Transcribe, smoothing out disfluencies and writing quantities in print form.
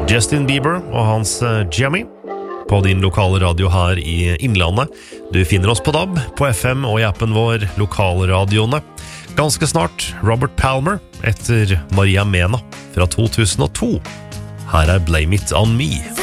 Justin Bieber og hans Jamie på din lokale radio her i Innlandet. Du finner oss på DAB, på FM og i appen vår Lokalradioene. Ganske snart Robert Palmer etter Maria Mena fra 2002. Her Blame It On Me.